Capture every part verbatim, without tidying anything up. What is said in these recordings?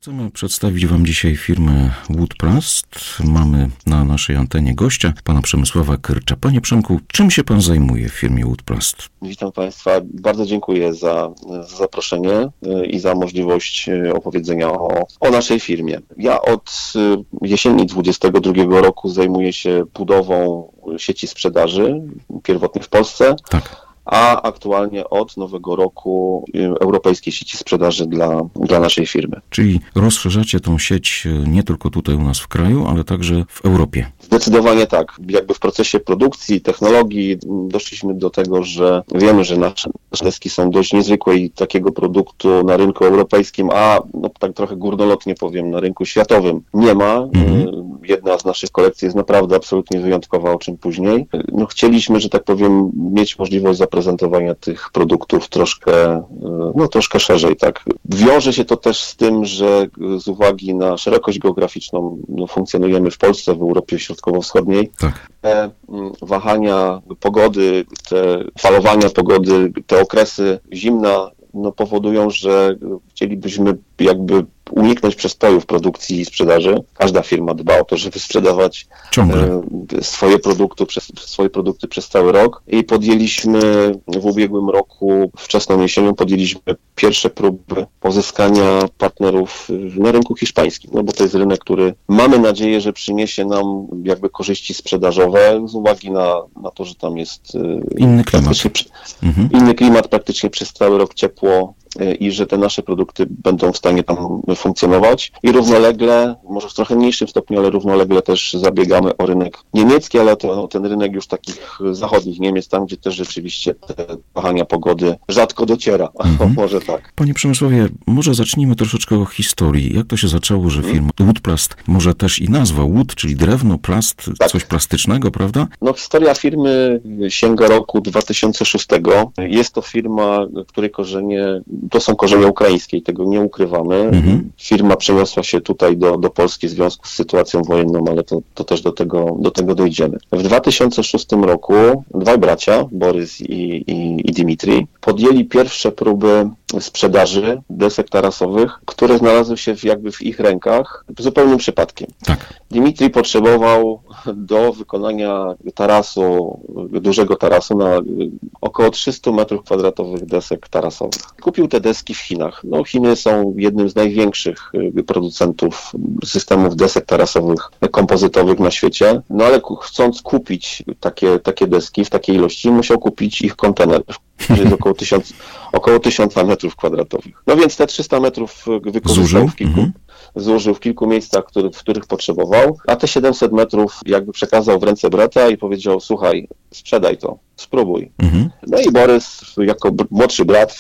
Chcemy przedstawić Wam dzisiaj firmę Woodplast. Mamy na naszej antenie gościa, pana Przemysława Kyrcza. Panie Przemku, czym się pan zajmuje w firmie Woodplast? Witam Państwa. Bardzo dziękuję za, za zaproszenie i za możliwość opowiedzenia o, o naszej firmie. Ja od jesieni dwudziestego drugiego roku zajmuję się budową sieci sprzedaży, pierwotnie w Polsce. Tak. A aktualnie od nowego roku europejskiej sieci sprzedaży dla, dla naszej firmy. Czyli rozszerzacie tą sieć nie tylko tutaj u nas w kraju, ale także w Europie. Zdecydowanie tak. Jakby w procesie produkcji, technologii doszliśmy do tego, że wiemy, że nasze, nasze deski są dość niezwykłe i takiego produktu na rynku europejskim, a no, tak trochę górnolotnie powiem, na rynku światowym nie ma. Mhm. Jedna z naszych kolekcji jest naprawdę absolutnie wyjątkowa, o czym później. No, chcieliśmy, że tak powiem, mieć możliwość zaprezentowania tych produktów troszkę, no troszkę szerzej, tak. Wiąże się to też z tym, że z uwagi na szerokość geograficzną no, funkcjonujemy w Polsce, w Europie Środkowo-Wschodniej. Tak. Te wahania pogody, te falowania pogody, te okresy zimna no, powodują, że chcielibyśmy jakby uniknąć przestoju w produkcji i sprzedaży. Każda firma dba o to, żeby sprzedawać Ciągle. swoje produkty, przez, swoje produkty przez cały rok. I podjęliśmy w ubiegłym roku, wczesną jesienią, podjęliśmy pierwsze próby pozyskania partnerów na rynku hiszpańskim, no bo to jest rynek, który mamy nadzieję, że przyniesie nam jakby korzyści sprzedażowe z uwagi na, na to, że tam jest inny klimat. Mhm. Inny klimat, praktycznie przez cały rok ciepło i że te nasze produkty będą w stanie tam funkcjonować. I równolegle, może w trochę mniejszym stopniu, ale równolegle też zabiegamy o rynek niemiecki, ale to no, ten rynek już takich zachodnich Niemiec, tam gdzie też rzeczywiście te wahania pogody rzadko dociera. Mhm. Może tak. Panie Przemysławie, może zacznijmy troszeczkę o historii. Jak to się zaczęło, że firma Woodplast, może też i nazwa Wood, czyli drewno, plast, tak. Coś plastycznego, prawda? No historia firmy sięga roku dwa tysiące szóstego. Jest to firma, której korzenie to są korzenie ukraińskie i tego nie ukrywamy. Mhm. Firma przeniosła się tutaj do, do Polski w związku z sytuacją wojenną, ale to, to też do tego, do tego dojdziemy. W dwa tysiące szóstym roku dwaj bracia, Borys i, i, i Dimitrij, podjęli pierwsze próby sprzedaży desek tarasowych, które znalazły się w, jakby w ich rękach zupełnym przypadkiem. Tak. Dimitrij potrzebował do wykonania tarasu, dużego tarasu na około trzysta metrów kwadratowych desek tarasowych. Kupił te deski w Chinach. No, Chiny są jednym z największych producentów systemów desek tarasowych, kompozytowych na świecie, no ale chcąc kupić takie, takie deski w takiej ilości, musiał kupić ich kontener, który jest około tysiąc, około tysiąc metrów kwadratowych. No więc te trzysta metrów wykorzystał w kilku, mm-hmm. złożył w kilku miejscach, który, w których potrzebował, a te siedemset metrów jakby przekazał w ręce brata i powiedział, słuchaj, sprzedaj to, spróbuj. Mm-hmm. No i Borys, jako b- młodszy brat,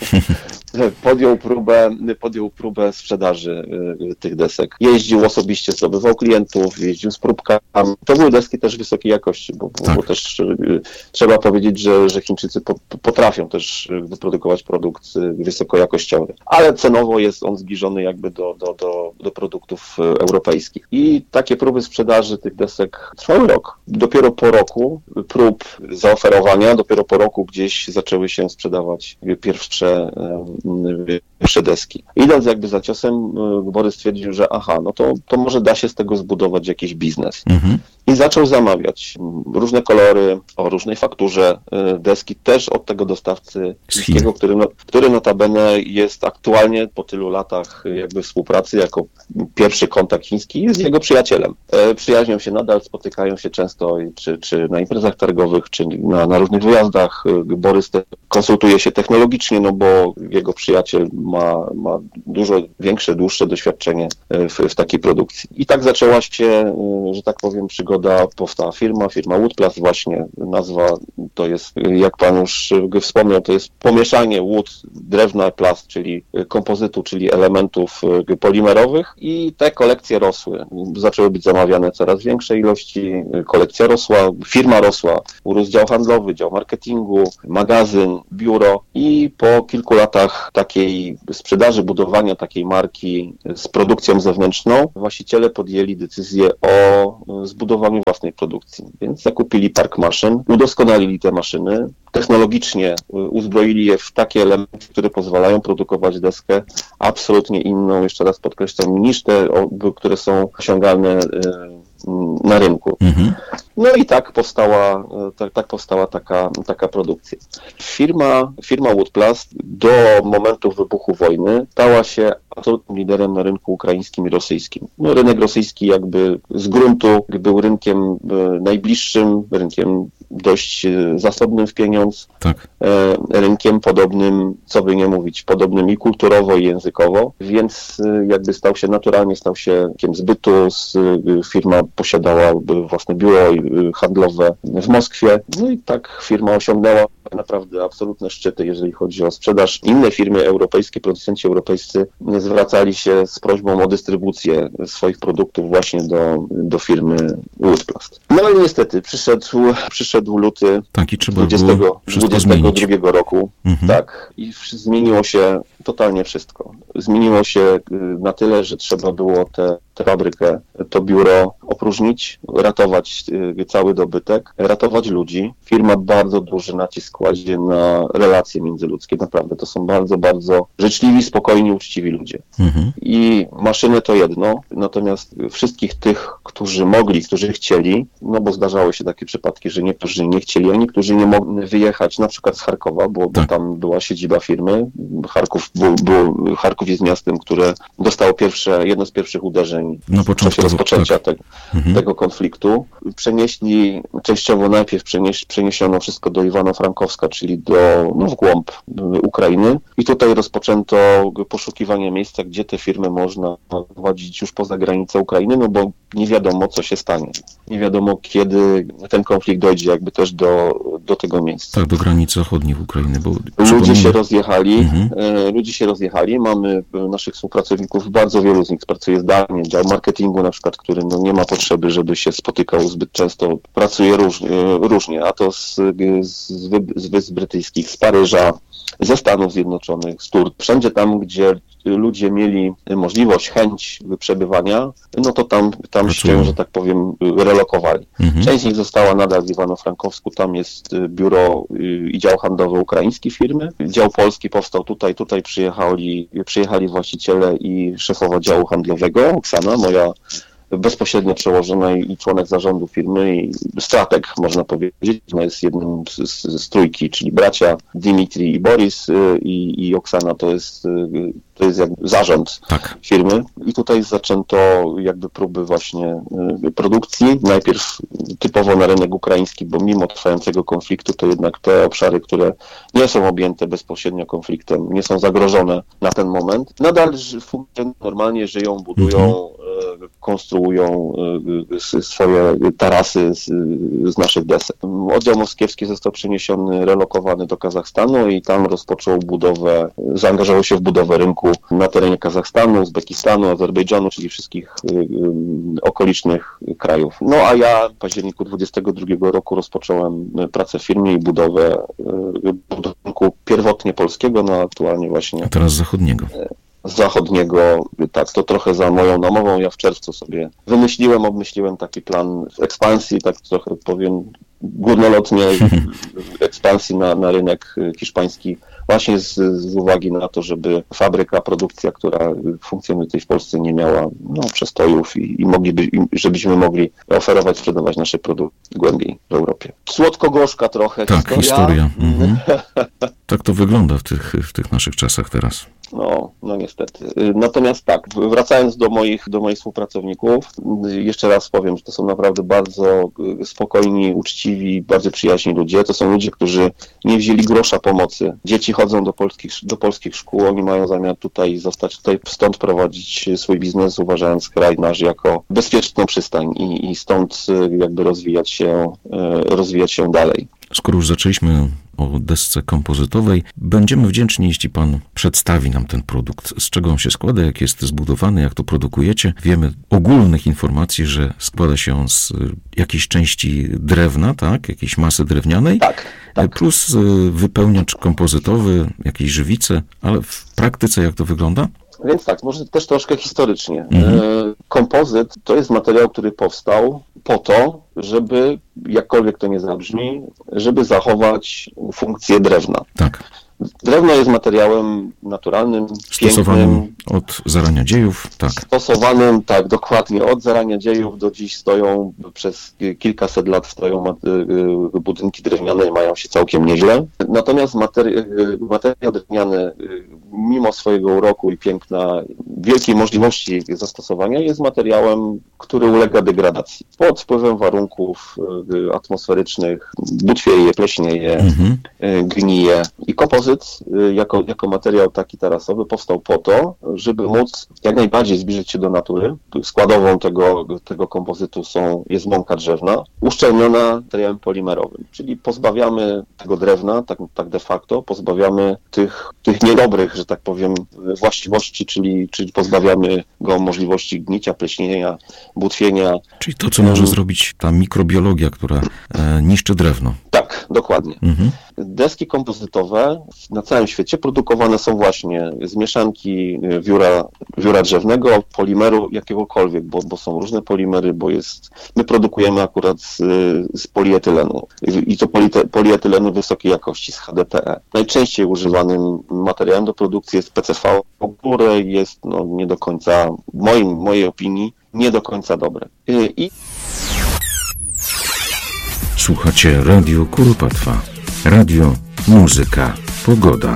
podjął próbę, podjął próbę sprzedaży y, tych desek. Jeździł osobiście, zdobywał klientów, jeździł z próbkami. To były deski też wysokiej jakości, bo, tak. bo też y, trzeba powiedzieć, że, że Chińczycy po, potrafią też wyprodukować produkt wysokojakościowy. Ale cenowo jest on zbliżony jakby do, do, do, do produktów europejskich. I takie próby sprzedaży tych desek trwały rok. Dopiero po roku prób zaoferowania, dopiero po roku gdzieś zaczęły się sprzedawać pierwsze pierwsze deski. Idąc jakby za ciosem, Borys stwierdził, że aha, no to, to może da się z tego zbudować jakiś biznes. Mhm. I zaczął zamawiać różne kolory, o różnej fakturze deski, też od tego dostawcy chińskiego, który, no, który notabene jest aktualnie po tylu latach jakby współpracy, jako pierwszy kontakt chiński, jest jego przyjacielem. E, przyjaźnią się nadal, spotykają się często, czy, czy na imprezach targowych, czy na, na różnych wyjazdach. Borys te, konsultuje się technologicznie, no bo jego przyjaciel ma, ma dużo większe, dłuższe doświadczenie w, w takiej produkcji. I tak zaczęła się, że tak powiem, przygoda, powstała firma, firma Woodplast właśnie, nazwa to jest, jak pan już wspomniał, to jest pomieszanie wood, drewna, plast, czyli kompozytu, czyli elementów polimerowych i te kolekcje rosły. Zaczęły być zamawiane coraz większe ilości, kolekcja rosła, firma rosła, urósł dział handlowy, dział marketingu, magazyn, biuro i po kilku latach takiej sprzedaży, budowania takiej marki z produkcją zewnętrzną, właściciele podjęli decyzję o zbudowaniu programie własnej produkcji. Więc zakupili park maszyn, udoskonalili te maszyny, technologicznie uzbroili je w takie elementy, które pozwalają produkować deskę absolutnie inną, jeszcze raz podkreślam, niż te, które są osiągalne na rynku. Mhm. No i tak powstała, tak, tak powstała taka, taka produkcja. Firma, firma Woodplast do momentu wybuchu wojny stała się absolutnym liderem na rynku ukraińskim i rosyjskim. No, rynek rosyjski jakby z gruntu był rynkiem najbliższym, rynkiem dość zasobnym w pieniądz, tak. Rynkiem podobnym, co by nie mówić, podobnym i kulturowo, i językowo, więc jakby stał się, naturalnie stał się rynkiem zbytu. Firma posiadała własne biuro handlowe w Moskwie, no i tak firma osiągnęła naprawdę absolutne szczyty, jeżeli chodzi o sprzedaż. Inne firmy europejskie, producenci europejscy zwracali się z prośbą o dystrybucję swoich produktów właśnie do, do firmy Woodplast. No ale niestety przyszedł, przyszedł luty tak, i trzeba dwudziestego, dwudziestego drugiego roku, mhm. tak, i zmieniło się totalnie wszystko. Zmieniło się na tyle, że trzeba było tę fabrykę, to biuro opróżnić, ratować cały dobytek, ratować ludzi. Firma bardzo duży nacisk kładzie na relacje międzyludzkie. Naprawdę to są bardzo, bardzo życzliwi, spokojni, uczciwi ludzie. Mhm. I maszyny to jedno, natomiast wszystkich tych, którzy mogli, którzy chcieli, no bo zdarzały się takie przypadki, że niektórzy nie chcieli, a niektórzy nie mogli wyjechać na przykład z Charkowa, bo, bo tam była siedziba firmy. Charków, był, był, Charków jest miastem, które dostało pierwsze, jedno z pierwszych uderzeń na początku, w czasie rozpoczęcia tak. tego, mhm. tego konfliktu. Przenieśli, częściowo najpierw przenieś, przeniesiono wszystko do Iwano-Frankowska, czyli do, no, w głąb Ukrainy. I tutaj rozpoczęto poszukiwanie miejsca, gdzie te firmy można prowadzić już poza granicę Ukrainy, no bo nie wiadomo, co się stanie. Nie wiadomo, kiedy ten konflikt dojdzie jakby też do, do tego miejsca. Tak, do granicy zachodniej Ukrainy. Bo ludzie się rozjechali, mhm. ludzie się rozjechali. Mamy naszych współpracowników, bardzo wielu z nich pracuje zdalnie. Dział marketingu na przykład, który no, nie ma potrzeby, żeby się spotykał zbyt często, pracuje różnie, różnie a to z, z, z Wysp Brytyjskich, z Paryża, ze Stanów Zjednoczonych, z Turcji. Wszędzie tam, gdzie ludzie mieli możliwość, chęć przebywania, no to tam, tam się, że tak powiem, relokowali. Mhm. Część z nich została nadal w Iwano-Frankowsku, tam jest biuro i dział handlowy ukraińskiej firmy. Dział polski powstał tutaj, tutaj przyjechali, przyjechali właściciele i szefowa działu handlowego, Oksana, moja bezpośrednio przełożona i członek zarządu firmy i strateg, można powiedzieć. Ona jest jednym z, z, z trójki, czyli bracia Dimitri i Boris i, i Oksana to jest, to jest jakby zarząd tak. firmy. I tutaj zaczęto jakby próby właśnie produkcji. Najpierw typowo na rynek ukraiński, bo mimo trwającego konfliktu to jednak te obszary, które nie są objęte bezpośrednio konfliktem, nie są zagrożone na ten moment, nadal funkcjonują, normalnie żyją, budują, mhm. konstruują swoje tarasy z, z naszych desek. Oddział moskiewski został przeniesiony, relokowany do Kazachstanu i tam rozpoczął budowę, zaangażował się w budowę rynku na terenie Kazachstanu, Uzbekistanu, Azerbejdżanu, czyli wszystkich okolicznych krajów. No a ja w październiku dwudziestego drugiego roku rozpocząłem pracę w firmie i budowę budynku pierwotnie polskiego, no aktualnie właśnie... A teraz zachodniego. Zachodniego, tak, to trochę za moją namową. Ja w czerwcu sobie wymyśliłem, obmyśliłem taki plan ekspansji, tak trochę powiem górnolotnie, ekspansji na, na rynek hiszpański, właśnie z, z uwagi na to, żeby fabryka, produkcja, która funkcjonuje tutaj w Polsce, nie miała no, przestojów i, i mogliby, i żebyśmy mogli oferować, sprzedawać nasze produkty głębiej w Europie. Słodko-gorzka trochę tak, historia. historia. Mhm. Tak to wygląda w tych, w tych naszych czasach teraz. No, no niestety. Natomiast tak, wracając do moich, do moich współpracowników, jeszcze raz powiem, że to są naprawdę bardzo spokojni, uczciwi, bardzo przyjaźni ludzie. To są ludzie, którzy nie wzięli grosza pomocy. Dzieci chodzą do polskich, do polskich szkół, oni mają zamiar tutaj zostać, tutaj stąd prowadzić swój biznes, uważając kraj nasz jako bezpieczną przystań i, i stąd jakby rozwijać się, rozwijać się dalej. Skoro już zaczęliśmy o desce kompozytowej, będziemy wdzięczni, jeśli pan przedstawi nam ten produkt, z czego on się składa, jak jest zbudowany, jak to produkujecie. Wiemy ogólnych informacji, że składa się on z jakiejś części drewna, tak, jakiejś masy drewnianej, tak, tak. plus wypełniacz kompozytowy, jakieś żywice, ale w praktyce jak to wygląda? Więc tak, może też troszkę historycznie. Mhm. Kompozyt to jest materiał, który powstał po to, żeby, jakkolwiek to nie zabrzmi, żeby zachować funkcję drewna. Tak. Drewno jest materiałem naturalnym, Stosowanym pięknym, od zarania dziejów, tak. stosowanym, tak, dokładnie, od zarania dziejów do dziś stoją, przez kilkaset lat stoją budynki drewniane i mają się całkiem nieźle. Natomiast materi- materiał drewniany, mimo swojego uroku i piękna, wielkiej możliwości zastosowania, jest materiałem, który ulega degradacji. Pod wpływem warunków atmosferycznych butwieje, pleśnieje, Mhm. gnije. I kompozyt jako, jako materiał taki tarasowy powstał po to, żeby móc jak najbardziej zbliżyć się do natury. Składową tego, tego kompozytu są, jest mąka drzewna, uszczelniona materiałem polimerowym, czyli pozbawiamy tego drewna, tak, tak de facto, pozbawiamy tych, tych niedobrych, że tak powiem, właściwości, czyli, czyli pozbawiamy go możliwości gnicia, pleśnienia, butwienia. Czyli to, co może zrobić ta mikrobiologia, która e, niszczy drewno. Tak, dokładnie. Mhm. Deski kompozytowe na całym świecie produkowane są właśnie z mieszanki wióra, wióra drzewnego, polimeru jakiegokolwiek, bo, bo są różne polimery, bo jest, my produkujemy akurat z, z polietylenu i to polite, polietylenu wysokiej jakości, z H D P E. Najczęściej używanym materiałem do produkcji jest P C V, które jest no, nie do końca, w moim, mojej opinii, nie do końca dobre. I Słuchacie Radio Kuropatwa. Radio, muzyka, pogoda.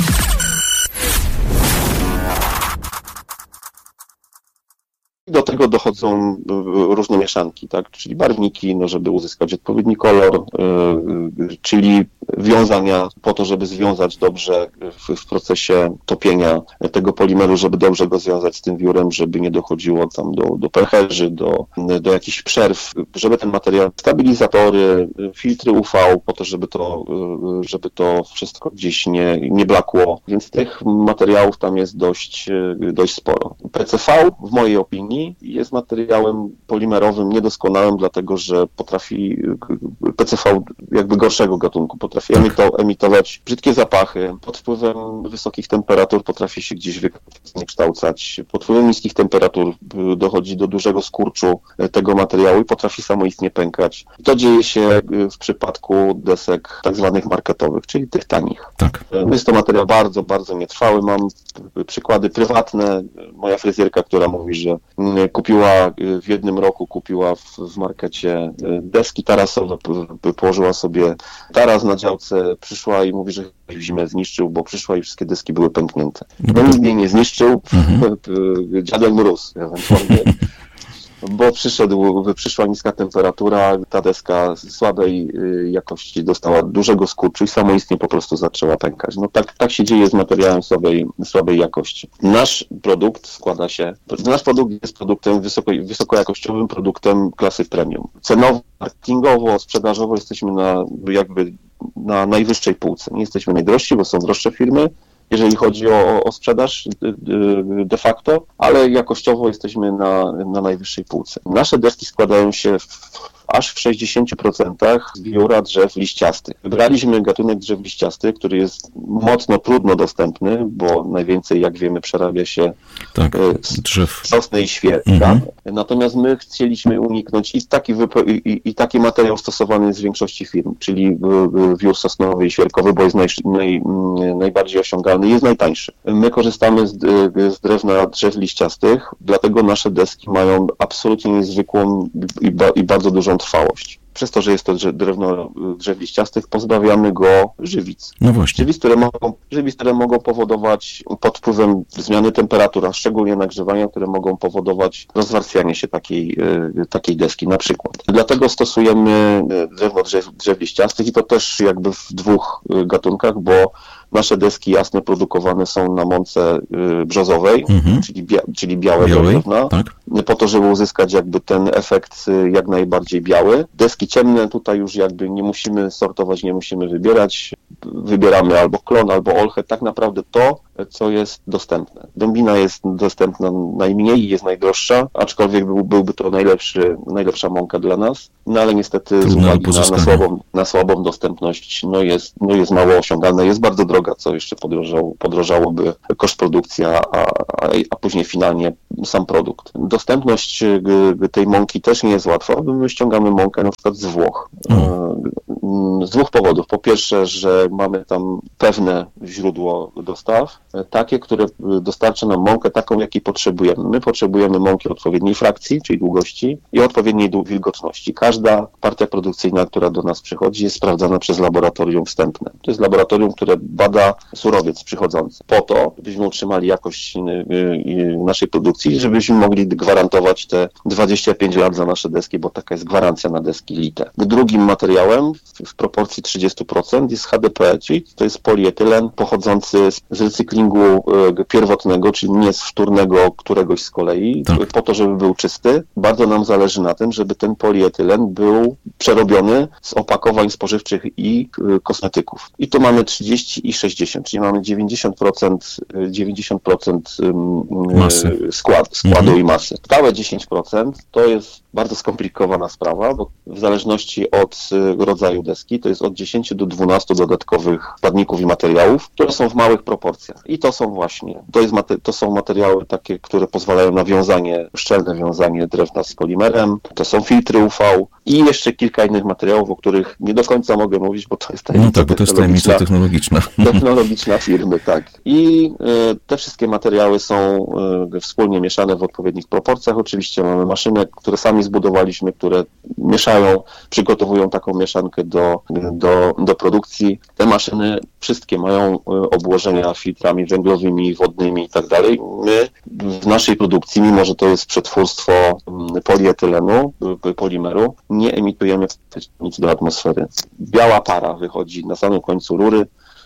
do tego dochodzą różne mieszanki, tak? Czyli barwniki, no, żeby uzyskać odpowiedni kolor, yy, czyli wiązania po to, żeby związać dobrze w, w procesie topienia tego polimeru, żeby dobrze go związać z tym wiórem, żeby nie dochodziło tam do, do pęcherzy, do, do jakichś przerw, żeby ten materiał, stabilizatory, filtry U V, po to, żeby to, żeby to wszystko gdzieś nie, nie blakło. Więc tych materiałów tam jest dość, dość sporo. P C V w mojej opinii jest materiałem polimerowym niedoskonałym, dlatego że potrafi, P C V jakby gorszego gatunku, potrafi emito, emitować brzydkie zapachy, pod wpływem wysokich temperatur potrafi się gdzieś wykształcać, pod wpływem niskich temperatur dochodzi do dużego skurczu tego materiału i potrafi samoistnie pękać. To dzieje się w przypadku desek tak zwanych marketowych, czyli tych tanich. Tak. Jest to materiał bardzo, bardzo nietrwały. Mam przykłady prywatne. Moja fryzjerka, która mówi, że kupiła w jednym roku, kupiła w, w markecie deski tarasowe, położyła sobie taras na działce, przyszła i mówi, że w zimę zniszczył, bo przyszła i wszystkie deski były pęknięte. No nikt jej nie zniszczył, mhm. Dziadek mróz ewentualnie. Bo przyszedł, przyszła niska temperatura, ta deska słabej jakości dostała dużego skurczu i samoistnie po prostu zaczęła pękać. No tak, tak się dzieje z materiałem słabej, słabej jakości. Nasz produkt składa się, nasz produkt jest produktem wysoko, wysokojakościowym, produktem klasy premium. Cenowo, marketingowo, sprzedażowo jesteśmy na jakby na najwyższej półce. Nie jesteśmy najdrożsi, bo są droższe firmy, jeżeli chodzi o, o sprzedaż de facto, ale jakościowo jesteśmy na, na najwyższej półce. Nasze deski składają się w, aż w sześćdziesiąt procent z wióra drzew liściastych. Wybraliśmy gatunek drzew liściastych, który jest mocno trudno dostępny, bo najwięcej, jak wiemy, przerabia się tak, drzew sosny i świerk. Mhm. Natomiast my chcieliśmy uniknąć i taki, wypo- i, i taki materiał stosowany jest w większości firm, czyli wiór sosnowy i świerkowy, bo jest naj, naj, najbardziej osiągalny, jest najtańszy. My korzystamy z, z drewna drzew liściastych, dlatego nasze deski mają absolutnie niezwykłą i, ba, i bardzo dużą trwałość. Przez to, że jest to drewno drzew liściastych, pozbawiamy go żywic. No właśnie. Żywic, które mogą, żywic, które mogą powodować pod wpływem zmiany temperatury, a szczególnie nagrzewania, które mogą powodować rozwarstwianie się takiej, takiej deski na przykład. Dlatego stosujemy drewno drzew, drzew liściastych i to też jakby w dwóch gatunkach, bo nasze deski jasne produkowane są na mące brzozowej, mhm. czyli, bia- czyli białego drewna, tak. Po to, żeby uzyskać jakby ten efekt jak najbardziej biały. Deski ciemne tutaj już jakby nie musimy sortować, nie musimy wybierać. wybieramy albo klon, albo olchę, tak naprawdę to, co jest dostępne. Dębina jest dostępna najmniej i jest najdroższa, aczkolwiek był, byłby to najlepszy, najlepsza mąka dla nas, no ale niestety z uwagi na, na, słabą, na słabą dostępność no jest, no jest mało osiągalna, jest bardzo droga, co jeszcze podrożało, podrożałoby koszt produkcji, a, a, a później finalnie sam produkt. Dostępność tej mąki też nie jest łatwa, bo my ściągamy mąkę na przykład z Włoch. Z dwóch powodów. Po pierwsze, że mamy tam pewne źródło dostaw, takie, które dostarcza nam mąkę taką, jakiej potrzebujemy. My potrzebujemy mąki odpowiedniej frakcji, czyli długości i odpowiedniej wilgotności. Każda partia produkcyjna, która do nas przychodzi, jest sprawdzana przez laboratorium wstępne. To jest laboratorium, które bada surowiec przychodzący po to, żebyśmy utrzymali jakość naszej produkcji, żebyśmy mogli gwarantować te dwadzieścia pięć lat za nasze deski, bo taka jest gwarancja na deski lite. Drugim materiałem w proporcji trzydzieści procent jest H D P E, czyli to jest polietylen pochodzący z recyklingu pierwotnego, czyli nie z wtórnego któregoś z kolei, tak. Po to, żeby był czysty. Bardzo nam zależy na tym, żeby ten polietylen był przerobiony z opakowań spożywczych i kosmetyków. I tu mamy trzydzieści i sześćdziesiąt, czyli mamy dziewięćdziesiąt procent, dziewięćdziesiąt procent masy. Skład, składu mhm. i masy. Całe dziesięć procent to jest bardzo skomplikowana sprawa, bo w zależności od rodzaju deski to jest od dziesięciu do dwunastu dodatkowych składników i materiałów, które są w małych proporcjach. I to są właśnie, to, jest, to są materiały takie, które pozwalają na wiązanie, szczelne wiązanie drewna z polimerem, to są filtry U V i jeszcze kilka innych materiałów, o których nie do końca mogę mówić, bo to jest tajemnica, no tak, bo to jest tajemnica technologiczna. Technologiczna firmy, tak. I y, te wszystkie materiały są y, wspólnie mieszane w odpowiednich proporcjach. Oczywiście mamy maszyny, które sami zbudowaliśmy, które mieszają, przygotowują taką mieszankę do, do, do produkcji. Te maszyny wszystkie mają obłożenia filtrami węglowymi, wodnymi i tak dalej. My w naszej produkcji, mimo że to jest przetwórstwo polietylenu, polimeru, nie emitujemy nic do atmosfery. Biała para wychodzi na samym końcu rury,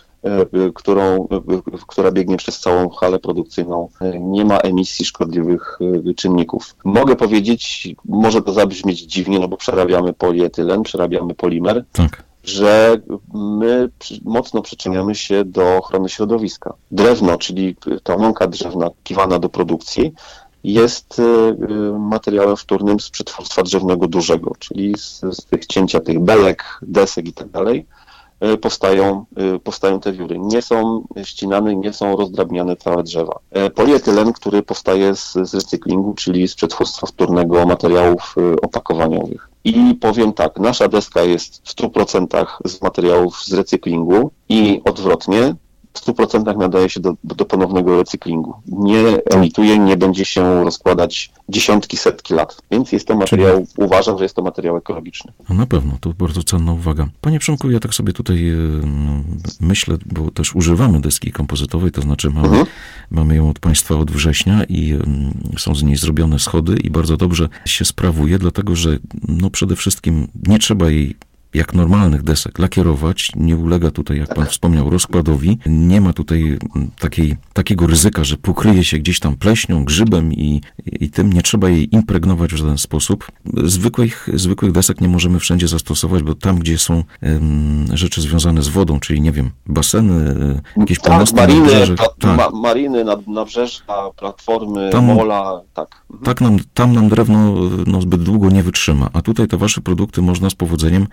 którą, która biegnie przez całą halę produkcyjną. Nie ma emisji szkodliwych czynników. Mogę powiedzieć, może to zabrzmieć dziwnie, no bo przerabiamy polietylen, przerabiamy polimer, tak. że my mocno przyczyniamy się do ochrony środowiska. Drewno, czyli ta mąka drzewna kiwana do produkcji, jest materiałem wtórnym z przetwórstwa drzewnego dużego, czyli z, z tych cięcia tych belek, desek i tak dalej. Powstają, powstają te wióry. Nie są ścinane, nie są rozdrabniane całe drzewa. Polietylen, który powstaje z, z recyklingu, czyli z przetwórstwa wtórnego materiałów opakowaniowych. I powiem tak, nasza deska jest w stu procentach z materiałów z recyklingu i odwrotnie, w stu procentach nadaje się do, do ponownego recyklingu. Nie emituje, nie będzie się rozkładać dziesiątki, setki lat. Więc jest to materiał, Czyli... uważam, że jest to materiał ekologiczny. No na pewno, to bardzo cenna uwaga. Panie Przemku, ja tak sobie tutaj no, myślę, bo też używamy deski kompozytowej, to znaczy mamy, mhm. mamy ją od Państwa od września i um, są z niej zrobione schody i bardzo dobrze się sprawuje, dlatego że no przede wszystkim nie trzeba jej jak normalnych desek lakierować, nie ulega tutaj, jak pan wspomniał, rozkładowi. Nie ma tutaj takiej, takiego ryzyka, że pokryje się gdzieś tam pleśnią, grzybem i, i tym. Nie trzeba jej impregnować w żaden sposób. Zwykłych, zwykłych desek nie możemy wszędzie zastosować, bo tam, gdzie są um, rzeczy związane z wodą, czyli nie wiem, baseny, jakieś tak, pomosty mariny, na brzeżach. Tak. Ma, mariny, nad, nabrzeża, platformy, tam, mola, tak. tak nam, tam nam drewno no, zbyt długo nie wytrzyma, a tutaj te wasze produkty można z powodzeniem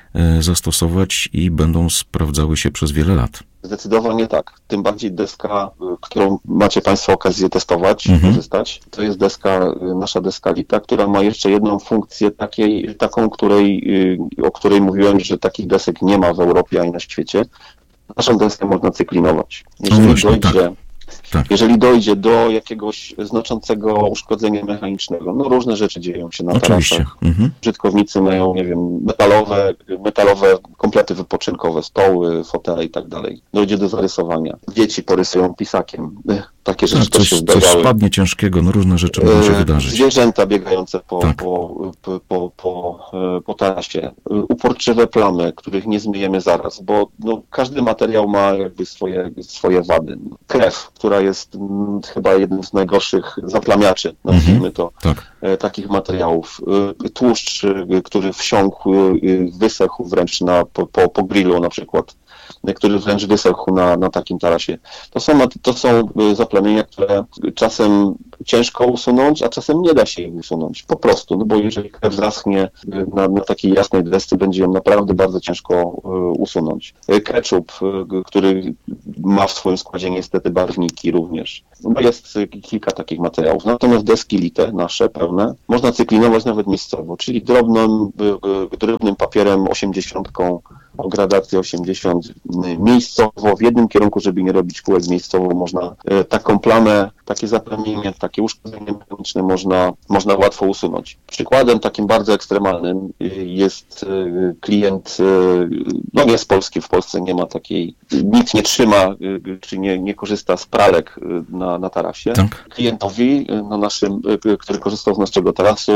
zastosować i będą sprawdzały się przez wiele lat. Zdecydowanie tak. Tym bardziej deska, którą macie Państwo okazję testować, mhm. korzystać, to jest deska, nasza deska Lita, która ma jeszcze jedną funkcję takiej, taką, której, o której mówiłem, że takich desek nie ma w Europie ani na świecie. Naszą deskę można cyklinować. Jeżeli no właśnie, dojdzie, tak. Tak. Jeżeli dojdzie do jakiegoś znaczącego uszkodzenia mechanicznego, no różne rzeczy dzieją się na Oczywiście. tarasach. Mhm. Użytkownicy mają, nie wiem, metalowe, metalowe komplety wypoczynkowe, stoły, fotele i tak dalej. Dojdzie do zarysowania. Dzieci porysują pisakiem. Takie rzeczy tak, coś, się zdarzały. Coś spadnie ciężkiego, no różne rzeczy mogą się wydarzyć. Zwierzęta biegające po, tak. po, po, po, po, po tarasie. Uporczywe plamy, których nie zmyjemy zaraz, bo no, każdy materiał ma jakby swoje, swoje wady. Krew, która jest m, chyba jednym z najgorszych zaplamiaczy, nazwijmy mhm. to, tak. e, takich materiałów. E, tłuszcz, e, który wsiąkł, e, wysechł wręcz na, po, po, po grillu na przykład. który wręcz wysохł na, na takim tarasie. To są, to są zaplamienia, które czasem ciężko usunąć, a czasem nie da się ich usunąć. Po prostu, no bo jeżeli krew zaschnie na, na takiej jasnej desce, będzie ją naprawdę bardzo ciężko usunąć. Ketchup, który ma w swoim składzie niestety barwniki również. No jest kilka takich materiałów. Natomiast deski lite, nasze, pełne, można cyklinować nawet miejscowo, czyli drobnym, drobnym papierem osiemdziesiątką o gradacji osiemdziesiąt miejscowo, w jednym kierunku, żeby nie robić kółek miejscowo, można taką plamę, takie zaplamienie, takie uszkodzenie mechaniczne można, można łatwo usunąć. Przykładem takim bardzo ekstremalnym jest klient, no nie z Polski, w Polsce nie ma takiej, nikt nie trzyma, czy nie, nie korzysta z pralek na, na tarasie. Tak. Klientowi na naszym, który korzystał z naszego tarasu,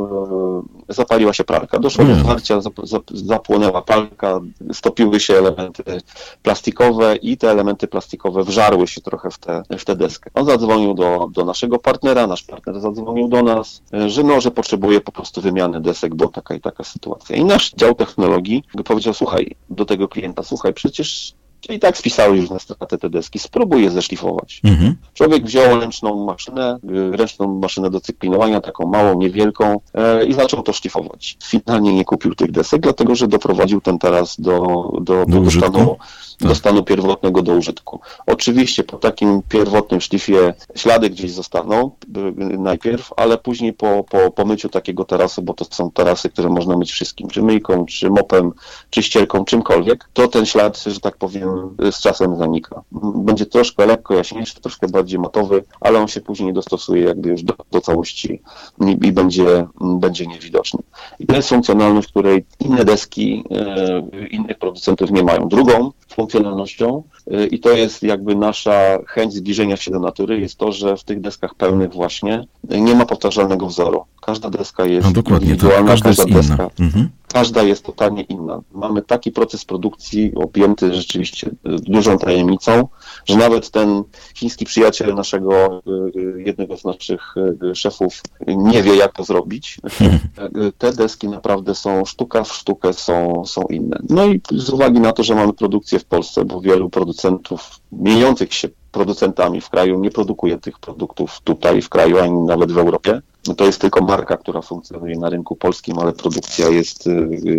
zapaliła się pralka. Doszło do zwarcia, zapłonęła pralka, stopiły się elementy plastikowe i te elementy plastikowe wżarły się trochę w tę w te deskę. On zadzwonił do, do naszego partnera, nasz partner zadzwonił do nas, że no, że potrzebuje po prostu wymiany desek, bo taka i taka sytuacja. I nasz dział technologii powiedział, słuchaj, do tego klienta, słuchaj, przecież i tak spisały już na stratę te deski, spróbuj je zeszlifować. Mhm. Człowiek wziął ręczną maszynę, ręczną maszynę do cyklinowania, taką małą, niewielką e, i zaczął to szlifować. Finalnie nie kupił tych desek, dlatego że doprowadził ten taras do, do, do, do, stanu, do stanu pierwotnego, do użytku. Oczywiście po takim pierwotnym szlifie ślady gdzieś zostaną najpierw, ale później po, po, po myciu takiego tarasu, bo to są tarasy, które można myć wszystkim, czy myjką, czy mopem, czy ścierką, czymkolwiek, to ten ślad, że tak powiem, z czasem zanika. Będzie troszkę lekko jaśniejszy, troszkę bardziej matowy, ale on się później dostosuje jakby już do, do całości i, i będzie, będzie niewidoczny. I to jest funkcjonalność, której inne deski e, innych producentów nie mają. Drugą funkcjonalnością e, i to jest jakby nasza chęć zbliżenia się do natury, jest to, że w tych deskach pełnych właśnie nie ma powtarzalnego wzoru. Każda deska jest no dokładnie, indywidualna, każda, każda każda jest deska. inna. Mhm. Każda jest totalnie inna. Mamy taki proces produkcji objęty rzeczywiście dużą tajemnicą, że nawet ten chiński przyjaciel naszego, jednego z naszych szefów nie wie, jak to zrobić. Te deski naprawdę są sztuka w sztukę, są, są inne. No i z uwagi na to, że mamy produkcję w Polsce, bo wielu producentów mieniących się producentami w kraju nie produkuje tych produktów tutaj w kraju, ani nawet w Europie. To jest tylko marka, która funkcjonuje na rynku polskim, ale produkcja jest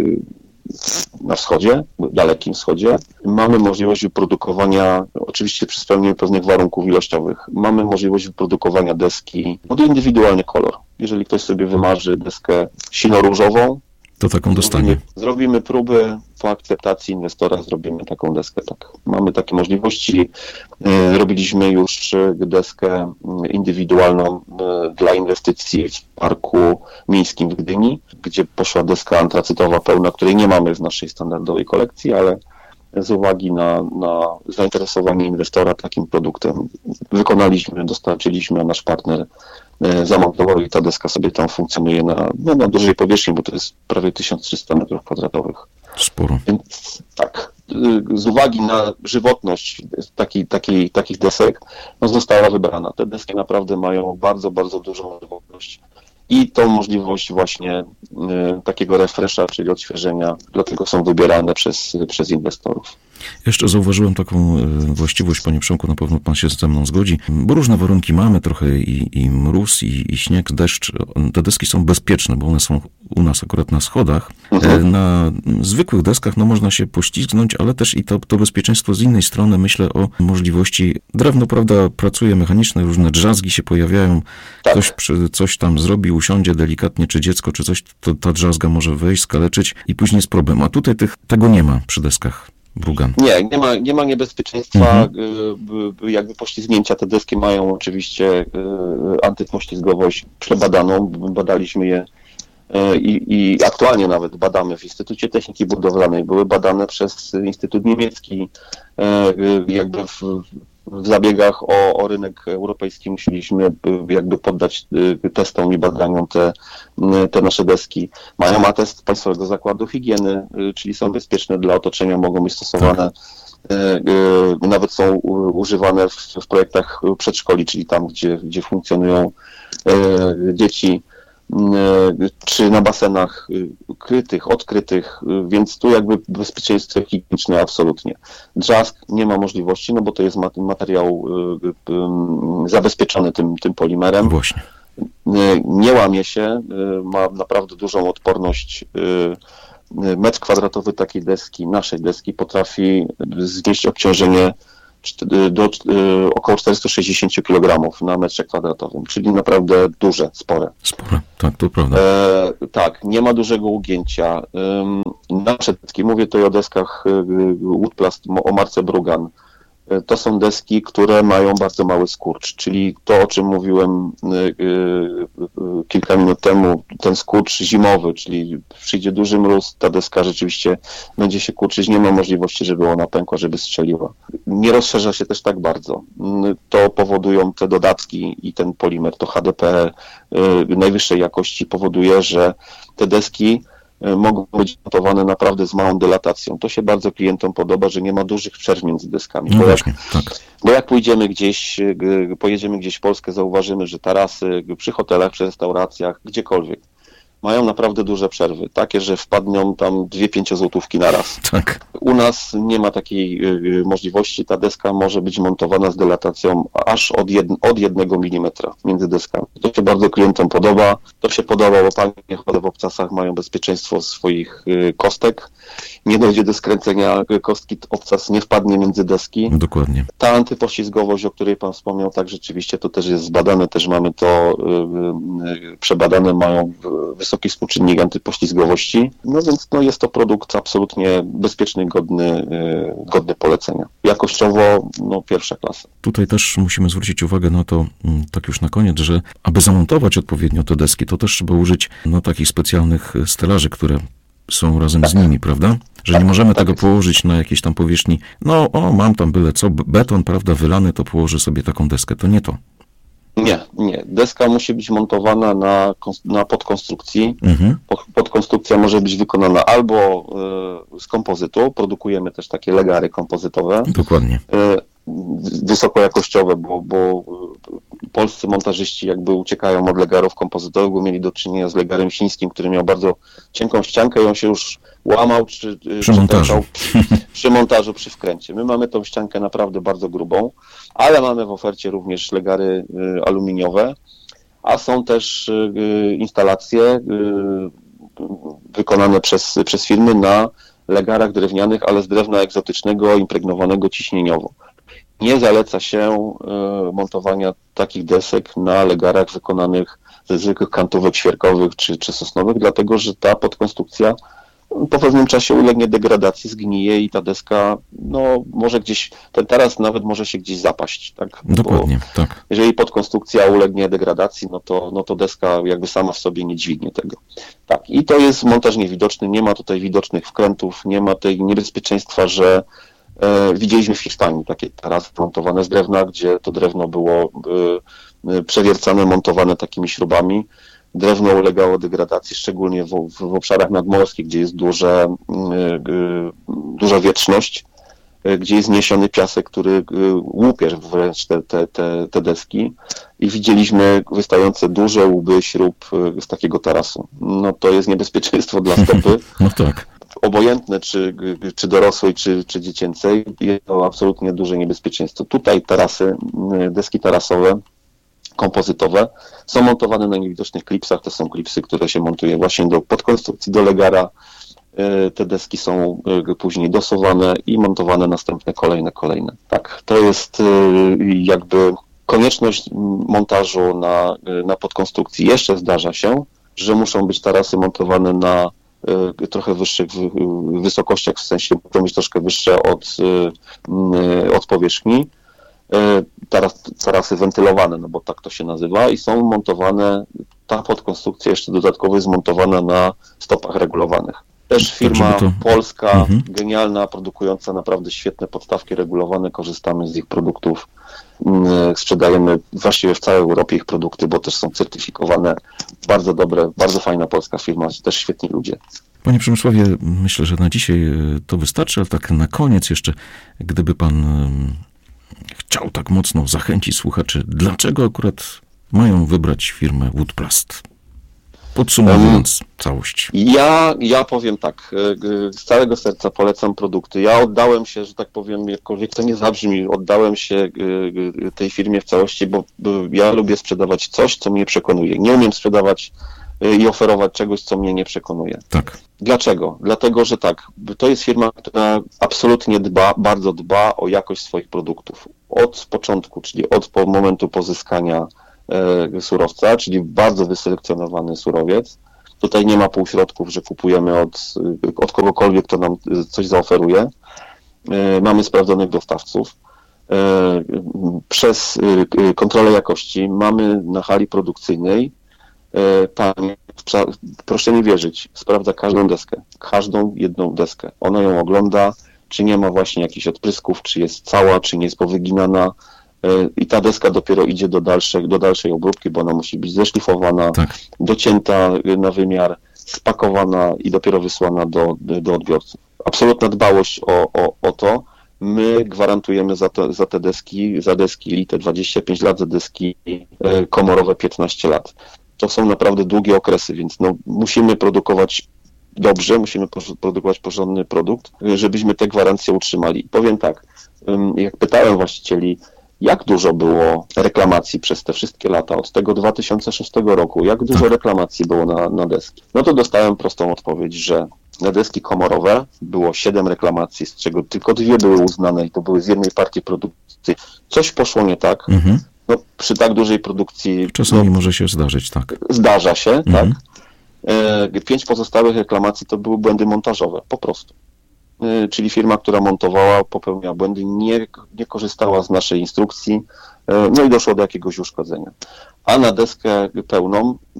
na wschodzie, dalekim wschodzie. Mamy możliwość wyprodukowania, oczywiście przy spełnieniu pewnych warunków ilościowych, mamy możliwość wyprodukowania deski pod indywidualny kolor. Jeżeli ktoś sobie wymarzy deskę sino-różową, to taką dostanie. Zrobimy, zrobimy próby, po akceptacji inwestora zrobimy taką deskę. Tak. Mamy takie możliwości. Robiliśmy już deskę indywidualną dla inwestycji w parku miejskim w Gdyni, gdzie poszła deska antracytowa pełna, której nie mamy w naszej standardowej kolekcji, ale z uwagi na, na zainteresowanie inwestora takim produktem wykonaliśmy, dostarczyliśmy, a nasz partner zamontował i ta deska sobie tam funkcjonuje na, no, na dużej powierzchni, bo to jest prawie tysiąc trzysta metrów kwadratowych. Sporo. Więc tak, z uwagi na żywotność taki, taki, takich desek, no, została wybrana. Te deski naprawdę mają bardzo, bardzo dużą żywotność i tą możliwość właśnie y, takiego refresha, czyli odświeżenia, dlatego są wybierane przez, przez inwestorów. Jeszcze zauważyłem taką właściwość, panie Przemku, na pewno pan się ze mną zgodzi, bo różne warunki mamy, trochę i, i mróz, i, i śnieg, deszcz. Te deski są bezpieczne, bo one są u nas akurat na schodach. Mhm. Na zwykłych deskach no można się poślizgnąć, ale też i to, to bezpieczeństwo z innej strony, myślę o możliwości, drewno, prawda, pracuje mechaniczne, różne drzazgi się pojawiają, tak. Ktoś przy, coś tam zrobi, usiądzie delikatnie, czy dziecko, czy coś, to ta drzazga może wejść, skaleczyć i później jest problem. A tutaj tych, tego nie ma przy deskach. Brugan. Nie, nie ma, nie ma niebezpieczeństwa mhm. jakby poślizgnięcia. Te deski mają oczywiście antypoślizgowość przebadaną, badaliśmy je i, i aktualnie nawet badamy w Instytucie Techniki Budowlanej. Były badane przez Instytut Niemiecki, jakby w, w zabiegach o, o rynek europejski musieliśmy jakby poddać testom i badaniom te, te nasze deski. Mają atest Państwowego Zakładu Higieny, czyli są bezpieczne dla otoczenia, mogą być stosowane, tak. Nawet są używane w, w projektach przedszkoli, czyli tam, gdzie, gdzie funkcjonują dzieci. czy na basenach krytych, odkrytych, więc tu jakby bezpieczeństwo higieniczne absolutnie. Drzask nie ma możliwości, no bo to jest materiał zabezpieczony tym, tym polimerem. Właśnie. Nie łamie się, ma naprawdę dużą odporność. Metr kwadratowy takiej deski, naszej deski, potrafi znieść obciążenie do około czterysta sześćdziesiąt kilogramów na metrze kwadratowym, czyli naprawdę duże, spore. Spore, tak, to prawda. E, tak, nie ma dużego ugięcia. E, nasze deski, mówię tutaj o deskach Woodplast o marce Brugan, to są deski, które mają bardzo mały skurcz, czyli to, o czym mówiłem kilka minut temu, ten skurcz zimowy, czyli przyjdzie duży mróz, ta deska rzeczywiście będzie się kurczyć, nie ma możliwości, żeby ona pękła, żeby strzeliła. Nie rozszerza się też tak bardzo. To powodują te dodatki i ten polimer, to H D P najwyższej jakości powoduje, że te deski mogą być montowane naprawdę z małą dylatacją. To się bardzo klientom podoba, że nie ma dużych przerw między deskami. No bo, właśnie, jak, tak. bo jak pójdziemy gdzieś, pojedziemy gdzieś w Polskę, zauważymy, że tarasy przy hotelach, przy restauracjach, gdziekolwiek, mają naprawdę duże przerwy. Takie, że wpadną tam dwie pięciozłotówki na raz. Tak. U nas nie ma takiej y, możliwości. Ta deska może być montowana z dylatacją aż od, jed, od jednego milimetra między deskami. To się bardzo klientom podoba. To się podoba, bo panie chore w obcasach mają bezpieczeństwo swoich y, kostek. Nie dojdzie do skręcenia kostki, obcas nie wpadnie między deski. Dokładnie. Ta antypoślizgowość, o której pan wspomniał, tak rzeczywiście to też jest zbadane, też mamy to y, y, przebadane, mają wysoki współczynnik antypoślizgowości. No więc no, jest to produkt absolutnie bezpieczny, godny, y, godny polecenia. Jakościowo no, pierwsza klasa. Tutaj też musimy zwrócić uwagę na to, tak już na koniec, że aby zamontować odpowiednio te deski, to też trzeba użyć no, takich specjalnych stelaży, które są razem tak. z nimi, prawda? Że tak, nie możemy tak tego jest. położyć na jakiejś tam powierzchni. No, o, mam tam byle co, beton, prawda, wylany, to położę sobie taką deskę. To nie to. Nie, nie. Deska musi być montowana na, na podkonstrukcji. Mhm. Podkonstrukcja może być wykonana albo y, z kompozytu. Produkujemy też takie legary kompozytowe. Dokładnie. Y, wysokojakościowe, bo, bo polscy montażyści jakby uciekają od legarów kompozytowych, bo mieli do czynienia z legarem chińskim, który miał bardzo cienką ściankę i on się już łamał czy, przy, czy montażu. Przy, przy montażu, przy wkręcie. My mamy tą ściankę naprawdę bardzo grubą, ale mamy w ofercie również legary y, aluminiowe, a są też y, instalacje y, wykonane przez, przez firmy na legarach drewnianych, ale z drewna egzotycznego, impregnowanego ciśnieniowo. Nie zaleca się y, montowania takich desek na legarach wykonanych ze zwykłych kantówek świerkowych czy, czy sosnowych, dlatego że ta podkonstrukcja po pewnym czasie ulegnie degradacji, zgnije i ta deska, no może gdzieś, ten taras nawet może się gdzieś zapaść, tak? Dokładnie, bo tak. Jeżeli podkonstrukcja ulegnie degradacji, no to, no to deska jakby sama w sobie nie dźwignie tego. Tak, i to jest montaż niewidoczny, nie ma tutaj widocznych wkrętów, nie ma tej niebezpieczeństwa, że e, widzieliśmy w Hiszpanii takie tarasy montowane z drewna, gdzie to drewno było e, przewiercane, montowane takimi śrubami. Drewno ulegało degradacji, szczególnie w, w, w obszarach nadmorskich, gdzie jest duże, y, y, duża wietrzność, y, gdzie jest niesiony piasek, który y, łupie wręcz te, te, te, te deski i widzieliśmy wystające duże łby śrub y, z takiego tarasu. No to jest niebezpieczeństwo dla stopy. No tak. Obojętne, czy, czy dorosłej, czy, czy dziecięcej, jest to absolutnie duże niebezpieczeństwo. Tutaj tarasy, y, deski tarasowe, kompozytowe są montowane na niewidocznych klipsach. To są klipsy, które się montuje właśnie do podkonstrukcji, do legara. Te deski są później dosowane i montowane następne, kolejne, kolejne. Tak, to jest jakby konieczność montażu na, na podkonstrukcji. Jeszcze zdarza się, że muszą być tarasy montowane na trochę wyższych wysokościach, w sensie muszą być troszkę wyższe od, od powierzchni. Taras, tarasy wentylowane, no bo tak to się nazywa, i są montowane, ta podkonstrukcja jeszcze dodatkowo jest montowana na stopach regulowanych. Też firma to... polska, mhm. genialna, produkująca naprawdę świetne podstawki regulowane, korzystamy z ich produktów, sprzedajemy właściwie w całej Europie ich produkty, bo też są certyfikowane, bardzo dobre, bardzo fajna polska firma, też świetni ludzie. Panie Przemysławie, myślę, że na dzisiaj to wystarczy, ale tak na koniec jeszcze, gdyby pan chciał tak mocno zachęcić słuchaczy, dlaczego akurat mają wybrać firmę Woodplast? Podsumowując um, całość. Ja, ja powiem tak, z całego serca polecam produkty. Ja oddałem się, że tak powiem, jakkolwiek to nie zabrzmi, oddałem się tej firmie w całości, bo ja lubię sprzedawać coś, co mnie przekonuje. Nie umiem sprzedawać i oferować czegoś, co mnie nie przekonuje. Tak. Dlaczego? Dlatego, że tak, to jest firma, która absolutnie dba, bardzo dba o jakość swoich produktów. Od początku, czyli od momentu pozyskania e, surowca, czyli bardzo wyselekcjonowany surowiec. Tutaj nie ma półśrodków, że kupujemy od, od kogokolwiek, kto nam coś zaoferuje. E, mamy sprawdzonych dostawców. E, przez e, kontrolę jakości mamy na hali produkcyjnej pani, proszę mi wierzyć, sprawdza każdą deskę, każdą jedną deskę. Ona ją ogląda, czy nie ma właśnie jakichś odprysków, czy jest cała, czy nie jest powyginana i ta deska dopiero idzie do dalszej, do dalszej obróbki, bo ona musi być zeszlifowana, tak. docięta na wymiar, spakowana i dopiero wysłana do, do odbiorców. Absolutna dbałość o, o, o to. My gwarantujemy za te, za te deski, za deski Elite dwadzieścia pięć lat, za deski komorowe piętnaście lat. To są naprawdę długie okresy, więc no, musimy produkować dobrze, musimy produkować porządny produkt, żebyśmy te gwarancje utrzymali. Powiem tak, jak pytałem właścicieli, jak dużo było reklamacji przez te wszystkie lata, od tego dwa tysiące szóstego roku, jak dużo reklamacji było na, na deski, no to dostałem prostą odpowiedź, że na deski komorowe było siedem reklamacji, z czego tylko dwie były uznane i to były z jednej partii produkcji. Coś poszło nie tak. Mhm. No, przy tak dużej produkcji... Czasami no, może się zdarzyć, tak. Zdarza się, mhm. tak. E, pięć pozostałych reklamacji to były błędy montażowe, po prostu. E, czyli firma, która montowała, popełniała błędy, nie, nie korzystała z naszej instrukcji, e, no i doszło do jakiegoś uszkodzenia. A na deskę pełną e,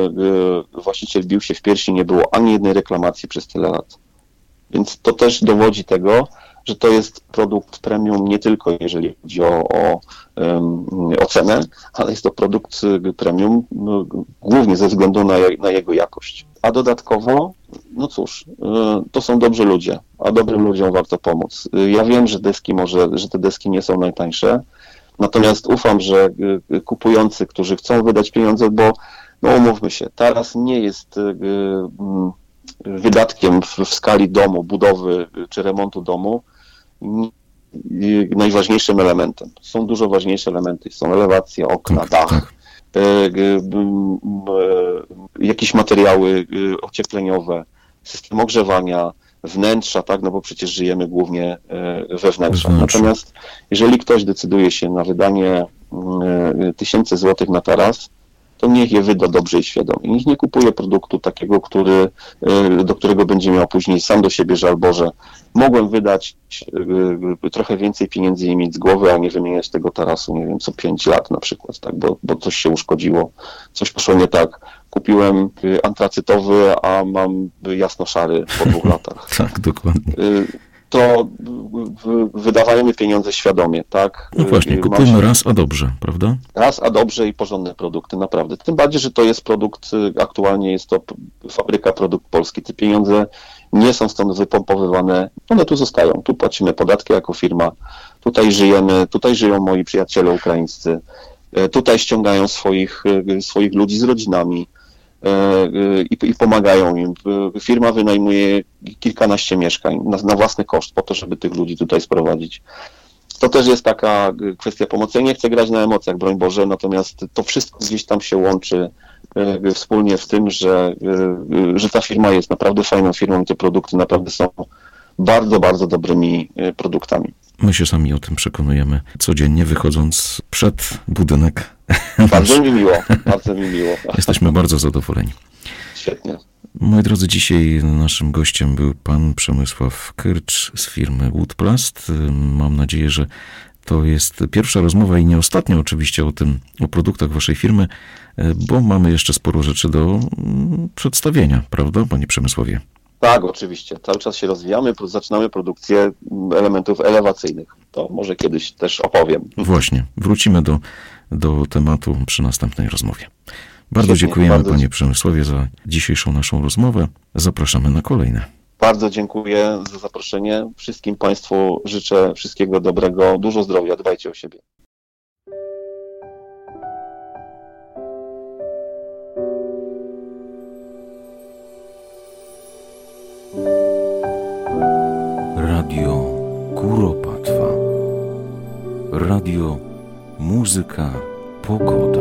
e, właściciel bił się w piersi, nie było ani jednej reklamacji przez tyle lat. Więc to też dowodzi tego, że to jest produkt premium nie tylko jeżeli chodzi o, o, um, o cenę, ale jest to produkt premium no, głównie ze względu na, na jego jakość. A dodatkowo, no cóż, to są dobrzy ludzie, a dobrym ludziom warto pomóc. Ja wiem, że deski może, że te deski nie są najtańsze, natomiast ufam, że kupujący, którzy chcą wydać pieniądze, bo no umówmy się, taras nie jest wydatkiem w, w skali domu, budowy czy remontu domu najważniejszym elementem. Są dużo ważniejsze elementy. Są elewacje, okna, tak, dach, tak. E, e, e, jakieś materiały ociepleniowe, system ogrzewania, wnętrza, tak, no bo przecież żyjemy głównie we wnętrzach. Natomiast jeżeli ktoś decyduje się na wydanie tysięcy złotych na taras, to niech je wyda dobrze i świadomie. Niech nie kupuje produktu takiego, który, do którego będzie miał później sam do siebie żal, Boże, mogłem wydać trochę więcej pieniędzy i mieć z głowy, a nie wymieniać tego tarasu, nie wiem, co pięć lat na przykład, tak, bo, bo coś się uszkodziło, coś poszło nie tak. Kupiłem antracytowy, a mam jasno-szary po dwóch latach. Tak, dokładnie. To wydawajmy pieniądze świadomie, tak? No właśnie, kupujmy Masz... raz, a dobrze, prawda? Raz, a dobrze i porządne produkty, naprawdę. Tym bardziej, że to jest produkt, aktualnie jest to fabryka, produkt polski. Te pieniądze nie są stąd wypompowywane, one tu zostają. Tu płacimy podatki jako firma, tutaj żyjemy, tutaj żyją moi przyjaciele ukraińscy, tutaj ściągają swoich, swoich ludzi z rodzinami. I, i pomagają im. Firma wynajmuje kilkanaście mieszkań na, na własny koszt po to, żeby tych ludzi tutaj sprowadzić. To też jest taka kwestia pomocy. Ja nie chcę grać na emocjach, broń Boże, natomiast to wszystko gdzieś tam się łączy wspólnie w tym, że, że ta firma jest naprawdę fajną firmą i te produkty naprawdę są bardzo, bardzo dobrymi produktami. My się sami o tym przekonujemy codziennie, wychodząc przed budynek. Bardzo mi miło, bardzo mi miło. Jesteśmy bardzo zadowoleni. Świetnie. Moi drodzy, dzisiaj naszym gościem był pan Przemysław Kyrcz z firmy Woodplast. Mam nadzieję, że to jest pierwsza rozmowa i nie ostatnia oczywiście o tym, o produktach waszej firmy, bo mamy jeszcze sporo rzeczy do przedstawienia, prawda, panie Przemysławie? Tak, oczywiście. Cały czas się rozwijamy, zaczynamy produkcję elementów elewacyjnych. To może kiedyś też opowiem. Właśnie, wrócimy do, do tematu przy następnej rozmowie. Bardzo Świetnie, dziękujemy bardzo panie Przemysławie za dzisiejszą naszą rozmowę. Zapraszamy na kolejne. Bardzo dziękuję za zaproszenie. Wszystkim państwu życzę wszystkiego dobrego, dużo zdrowia, dbajcie o siebie. Radio, muzyka, pogoda.